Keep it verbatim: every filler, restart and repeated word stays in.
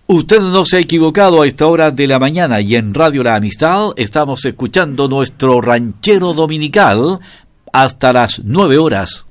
Usted no se ha equivocado a esta hora de la mañana y en Radio La Amistad estamos escuchando nuestro ranchero dominical hasta las nueve horas.